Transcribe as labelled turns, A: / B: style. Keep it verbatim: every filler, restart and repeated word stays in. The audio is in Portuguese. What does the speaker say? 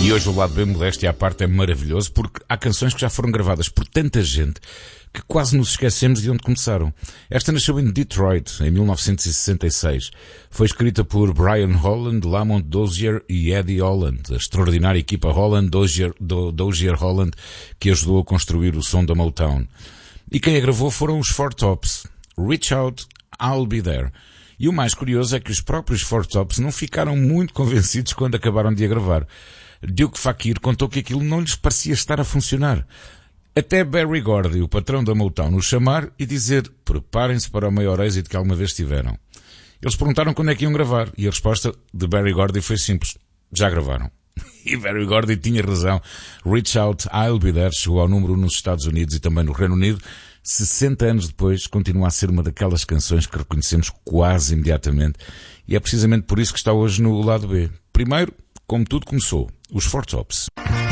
A: E hoje o lado bem modesto e à parte é maravilhoso porque há canções que já foram gravadas por tanta gente que quase nos esquecemos de onde começaram. Esta nasceu em Detroit, em mil novecentos e sessenta e seis. Foi escrita por Brian Holland, Lamont Dozier e Eddie Holland, a extraordinária equipa Holland, Dozier, Do, Dozier Holland, que ajudou a construir o som da Motown. E quem a gravou foram os Four Tops. Reach Out, I'll Be There. E o mais curioso é que os próprios Four Tops não ficaram muito convencidos quando acabaram de a gravar. Duke Fakir contou que aquilo não lhes parecia estar a funcionar. Até Berry Gordy, o patrão da Motown, nos chamar e dizer: preparem-se para o maior êxito que alguma vez tiveram. Eles perguntaram quando é que iam gravar e a resposta de Berry Gordy foi simples: já gravaram. E Berry Gordy tinha razão. Reach Out, I'll Be There chegou ao número um nos Estados Unidos e também no Reino Unido. sessenta anos depois, continua a ser uma daquelas canções que reconhecemos quase imediatamente. E é precisamente por isso que está hoje no lado B. Primeiro, como tudo começou, os Four Tops.